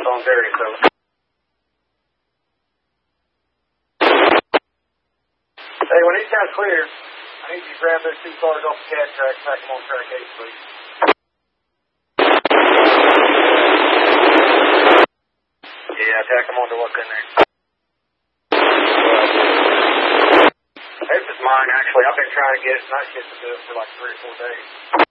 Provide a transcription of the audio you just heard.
on Terry, so. Hey, when these guys clear, I need you to grab those 2 cars off the cat track, pack them on track 8, please. Yeah, tack them onto what's in there. This is mine, actually. I've been trying to get night shift to do it for like 3 or 4 days.